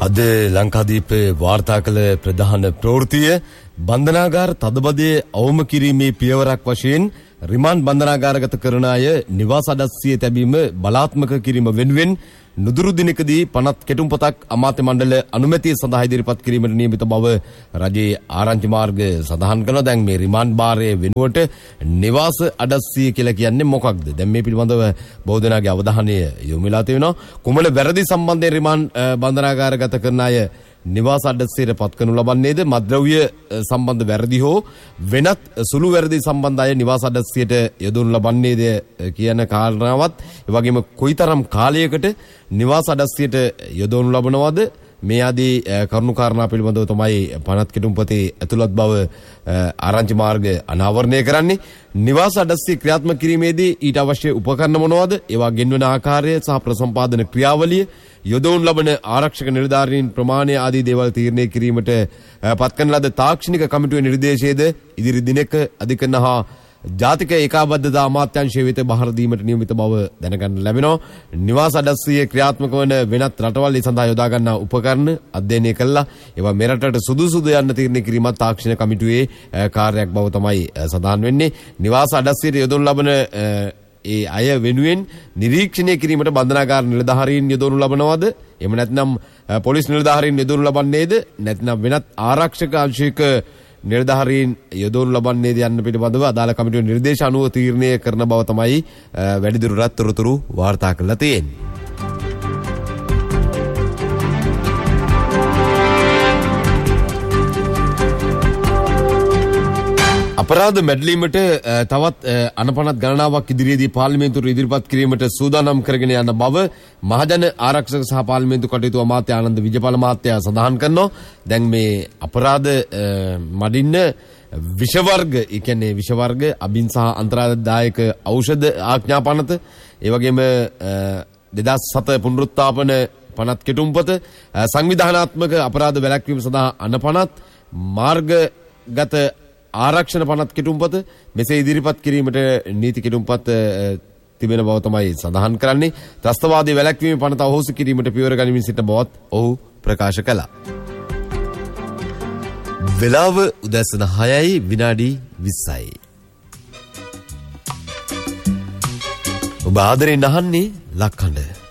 අද ලංකාදීපේ වාර්තා කළ ප්‍රධාන ප්‍රවෘත්තිය බන්ධනාගාර තදබදයේ අවම කිරීමේ පියවරක් වශයෙන් රිමාන්ඩ් බන්ධනාගාරගත කරන අය නිවාස අඩස්සියේ තැබීම බලාත්මක කිරීම වෙනුවෙන් නුදුරු දිනකදී පනත් කෙටුම්පතක් අමාත්‍ය මණ්ඩල අනුමැතිය සඳහා ඉදිරිපත් කිරීමට නියමිත බව රජයේ ආරංචි මාර්ග සඳහන් කරනවා. දැන් මේ රිමාන්ඩ් භාරයේ වෙනුවට නිවාස අඩස්සිය කියලා කියන්නේ මොකක්ද? දැන් මේ පිළිබඳව බොහෝ දෙනාගේ අවධානය යොමු වෙලා තියෙනවා. කුමන වැරදි සම්බන්ධයෙන් රිමාන්ඩ් බන්ධනාගාරගත කරන අය නිවාස අඩස්සියට පත් කරනු ලබන්නේද? මද්ද්‍රව්‍ය සම්බන්ධ වැරදි හෝ වෙනත් සුළු වැරදි සම්බන්ධ අය නිවාස අඩස්සියට යොදවනු ලබන්නේද කියන කාරණාවත්, ඒ වගේම කොයිතරම් කාලයකට නිවාස අඩස්සියට යොදවනු ලබනවද, මේ ආදී කරුණු කාරණා පිළිබඳව තමයි පනත් කෙටුම්පතේ ඇතුළත් බව ආරංචි මාර්ග අනාවරණය කරන්නේ. නිවාස අඩස්සිය ක්‍රියාත්මක කිරීමේදී ඊට අවශ්‍ය උපකරණ මොනවාද, ඒවා ගෙන්වන ආකාරය සහ ප්‍රසම්පාදන ක්‍රියාවලිය, යොදවනු ලබන ආරක්ෂක නිලධාරීන් ප්‍රමාණය ආදී දේවල් තීරණය කිරීමට පත් කරන ලද තාක්ෂණික කමිටුවේ නිර්දේශයේද ඉදිරි දිනක අධිකරණ හා ජාතික ඒකාබද්ධතා අමාත්‍යාංශය වෙත බහර දීමට නියමිත බව දැනගන්න ලැබෙනවා. නිවාස අඩස්සිය ක්‍රියාත්මක වන වෙනත් රටවල් ඒ සඳහා යොදා ගන්නා උපකරණ අධ්‍යයනය කළා ඒවා මෙරටට සුදුසුද යන්න තීරණය කිරීමත් තාක්ෂණ කමිටුවේ කාර්යයක් බව තමයි සඳහන් වෙන්නේ. නිවාස අඩස්සියට යොදවනු ලබන ඒ අය වෙනුවෙන් නිරීක්ෂණය කිරීමට බන්ධනාගාර නිලධාරීන් යොදවනු ලබනවද? එහෙම නැත්නම් පොලිස් නිලධාරීන් යොදවනු ලබන්නේද? නැත්නම් වෙනත් ආරක්ෂක අංශයක නිලධාරීන් යොදවනු ලබන්නේද යන්න පිළිබඳව අදාළ කමිටුවේ නිර්දේශ අනුව තීරණය කරන බව තමයි වැඩිදුරටත් තොරතුරු වාර්තා කරලා තියෙන්නේ. අපරාධ මැඩලීමට තවත් අනපනත් ගණනාවක් ඉදිරියේදී පාර්ලිමේන්තුවට ඉදිරිපත් කිරීමට සූදානම් කරගෙන යන බව මහජන ආරක්ෂක සහ පාර්ලිමේන්තු කටයුතු අමාත්‍ය ආනන්ද විජේපාල මහත්තයා සඳහන් කරනවා. දැන් මේ අපරාධ මඩින්න විෂ වර්ග, ඒ කියන්නේ විෂ වර්ග, අබින් සහ අන්තරාදායක ඖෂධ ආඥාපනත, ඒ වගේම 2007 පුනරුත්ථාපන පනත් කෙටුම්පත, සංවිධානාත්මක අපරාධ වැළැක්වීම සඳහා අනපනත්, මාර්ගගත ආරක්ෂණ පනත් කෙටුම්පත මෙසේ ඉදිරිපත් කිරීමට නීති කෙටුම්පත් තිබෙන බව තමයි සඳහන් කරන්නේ. ත්‍රස්තවාදී වැළැක්වීම පනත අහෝසි කිරීමට පියවර ගනිමින් සිටින බවත් ඔහු ප්‍රකාශ කළා. වෙලාව උදැසන 6:20යි. ඔබ ආදරෙන් අහන්නේ ලක්හඬ.